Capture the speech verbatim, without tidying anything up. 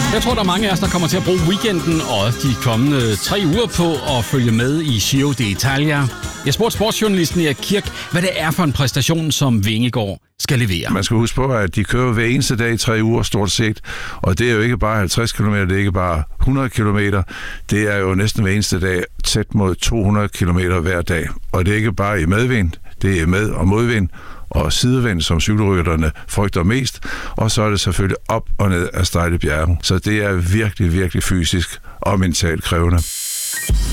Jeg tror, der er mange af os, der kommer til at bruge weekenden og de kommende tre uger på at følge med i Giro d'Italia. Jeg spurgte sportsjournalisten Erik Kirk, hvad det er for en præstation, som Vingegaard skal levere. Man skal huske på, at de kører hver eneste dag i tre uger stort set, og det er jo ikke bare halvtreds kilometer, det er ikke bare hundrede kilometer, det er jo næsten hver eneste dag tæt mod to hundrede kilometer hver dag. Og det er ikke bare i medvind, det er med- og modvind, og sidevind, som cykelrytterne frygter mest, og så er det selvfølgelig op og ned af stejle bjerge. Så det er virkelig, virkelig fysisk og mentalt krævende.